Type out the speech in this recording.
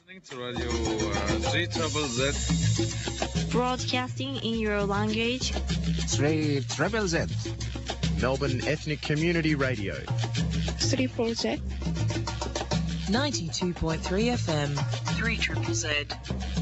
To Radio 3 Trouble Z. Broadcasting in your language. 3 Triple Z. Melbourne Ethnic Community Radio. 3-4Z. 92.3 FM. 3 Triple Z.